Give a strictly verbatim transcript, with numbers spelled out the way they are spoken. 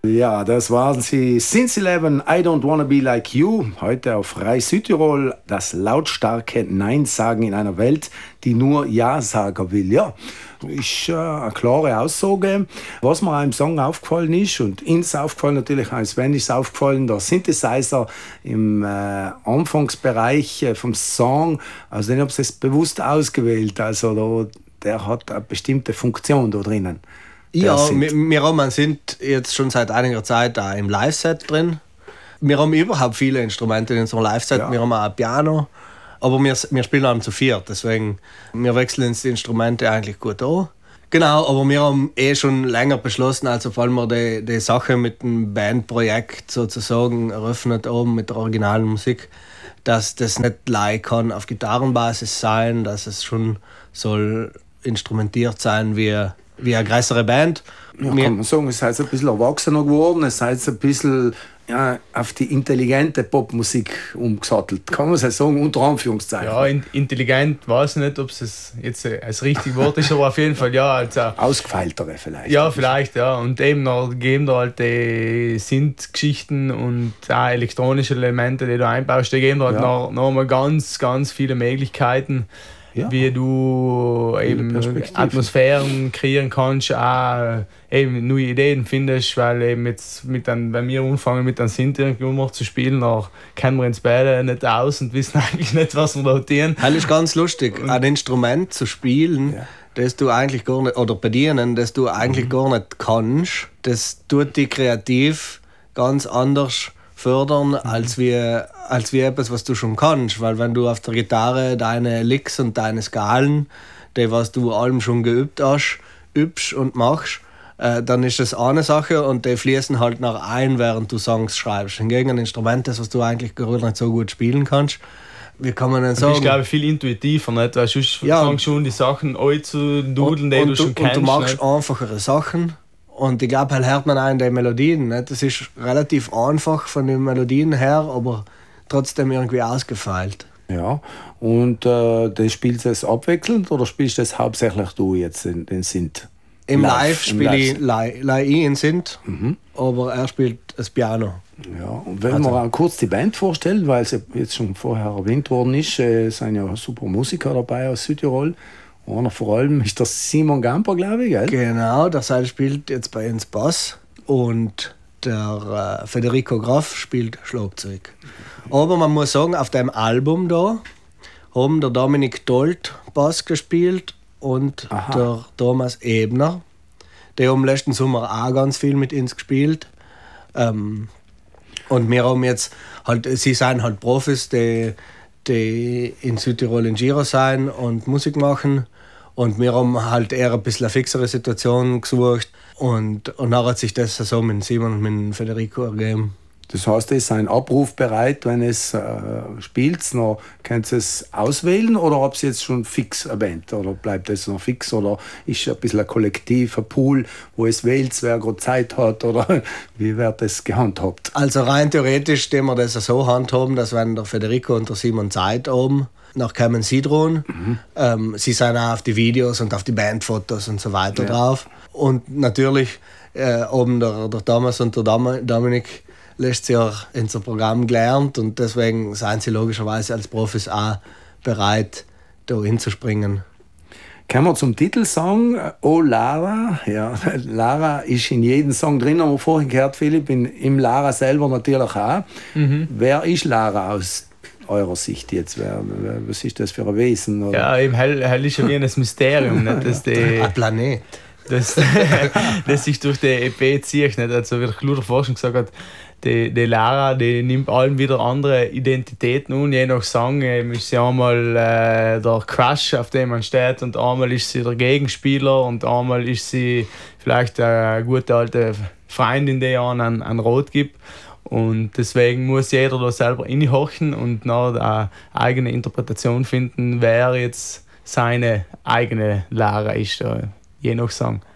Ja, das waren sie. Since Eleven, I Don't Wanna Be Like You. Heute auf Rai Südtirol. Das lautstarke Nein-Sagen in einer Welt, die nur Ja-Sager will. Ja, ist äh, eine klare Aussage. Was mir im Song aufgefallen ist, und uns aufgefallen natürlich, auch Sven ist aufgefallen, der Synthesizer im äh, Anfangsbereich äh, vom Song, also den habe ich jetzt bewusst ausgewählt. Also da, der hat eine bestimmte Funktion da drinnen. Ja, wir, wir haben sind jetzt schon seit einiger Zeit da im Live-Set drin. Wir haben überhaupt viele Instrumente in unserem Live-Set. Ja. Wir haben auch ein Piano, aber wir, wir spielen allem zu viert. Deswegen, wir wechseln uns die Instrumente eigentlich gut an. Genau, aber wir haben eh schon länger beschlossen, also vor allem wir die, die Sache mit dem Bandprojekt sozusagen eröffnet haben, mit der originalen Musik, dass das nicht leicht kann auf Gitarrenbasis sein, dass es schon soll instrumentiert sein wie wie eine größere Band. Ja, kann man sagen, es ist ein bisschen erwachsener geworden, es ist ein bisschen ja, auf die intelligente Popmusik umgesattelt. Kann man es sagen, unter Anführungszeichen. Ja, in, intelligent, weiß ich nicht, ob es jetzt das richtige Wort ist, aber auf jeden Fall ja. Also, ausgefeiltere vielleicht. Ja, vielleicht, ja. Und eben noch geben da halt die Synth-Geschichten und auch elektronische Elemente, die du einbaust, die geben da halt ja. noch, noch mal ganz, ganz viele Möglichkeiten. Ja. Wie du eben Atmosphären kreieren kannst, auch eben neue Ideen findest, weil eben jetzt mit einem, wenn wir anfangen mit einem Synth irgendwo zu spielen, dann kennen wir uns beide nicht aus und wissen eigentlich nicht, was wir da tun. Das ist ganz lustig, und ein Instrument zu spielen, ja. das du eigentlich gar nicht, oder bedienen, das du eigentlich mhm. gar nicht kannst, das tut dich kreativ ganz anders fördern, mhm. als, wie, als wie etwas, was du schon kannst. Weil wenn du auf der Gitarre deine Licks und deine Skalen, die was du allem schon geübt hast, übst und machst, äh, dann ist das eine Sache und die fließen halt nach ein, während du Songs schreibst. Hingegen ein Instrument, das was du eigentlich gar nicht so gut spielen kannst, wie kann man denn sagen? Du bist, glaube ich, viel intuitiver, nicht? Weil sonst ja. fängst schon die Sachen an zu dudeln, die und, du und schon du, kennst. Und du machst nicht? einfachere Sachen. Und ich glaube, halt hört man auch in den Melodien. Nicht? Das ist relativ einfach von den Melodien her, aber trotzdem irgendwie ausgefeilt. Ja, und äh, das spielst du es abwechselnd oder spielst du es hauptsächlich du jetzt in den Synth? Im Live, Live spiele ich Live in Synth, mhm. aber er spielt das Piano. Ja, und wenn also. wir auch kurz die Band vorstellen, weil es jetzt schon vorher erwähnt worden ist, äh, sind ja super Musiker dabei aus Südtirol. Einer vor allem ist der Simon Gamper, glaube ich, gell? Genau, der Seil spielt jetzt bei uns Bass und der äh, Federico Graf spielt Schlagzeug. Aber man muss sagen, auf dem Album da haben der Dominik Dolt Bass gespielt und Aha. der Thomas Ebner. Die haben letzten Sommer auch ganz viel mit uns gespielt. Ähm, und wir haben jetzt halt, sie sind halt Profis, die, die in Südtirol in Giro sein und Musik machen. Und wir haben halt eher ein bisschen eine fixere Situation gesucht. Und, und dann hat sich das so mit Simon und mit Federico ergeben. Das heißt, es ist ein Abruf bereit, wenn es äh, spielt, noch könnt ihr es auswählen oder habt ihr jetzt schon fix erwähnt? Oder bleibt es noch fix? Oder ist ein bisschen ein Kollektiv, ein Pool, wo es wählt, wer gerade Zeit hat? Oder wie wird das gehandhabt? Also rein theoretisch, den wir das so handhaben, dass wenn der Federico und der Simon Zeit haben, nach kommen sie dran. Mhm. Ähm, sie sind auch auf die Videos und auf die Bandfotos und so weiter ja. drauf. Und natürlich äh, oben der, der Thomas und der Dominik letztes Jahr in unser Programm gelernt und deswegen sind sie logischerweise als Profis auch bereit, da hinzuspringen. Kommen wir zum Titelsong «Oh Lara». Ja, Lara ist in jedem Song drin, haben wir vorhin gehört, Philipp, in, im Lara selber natürlich auch. Mhm. Wer ist Lara aus eurer Sicht jetzt? Wer, wer, was ist das für ein Wesen? Oder? Ja, eben hell, hell ist ja wie ein Mysterium. Nicht? Dass die, ein Planet. Das, das sich durch die E P zieht. Nicht? Also wie der Kluder vorher schon gesagt hat, die, die Lara, die nimmt allen wieder andere Identitäten an, je nach Song. Ist sie einmal äh, der Crush, auf dem man steht, und einmal ist sie der Gegenspieler und einmal ist sie vielleicht eine gute alte Freundin, die einen, einen Rot gibt. Und deswegen muss jeder da selber inhorchen und noch eine eigene Interpretation finden, wer jetzt seine eigene Lara ist, je nach Song.